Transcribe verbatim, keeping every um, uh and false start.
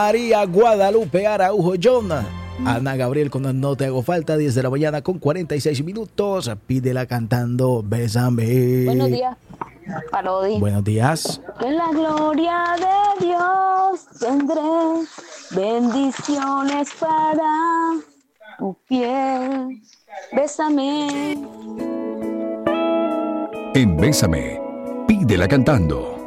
María Guadalupe Araujo John. Ana Gabriel con No Te Hago Falta, diez de la mañana con cuarenta y seis minutos. Pídela cantando Bésame. Buenos días, Parodi. Buenos días. En la gloria de Dios tendré bendiciones para tu piel. Bésame. En Bésame, pídela cantando.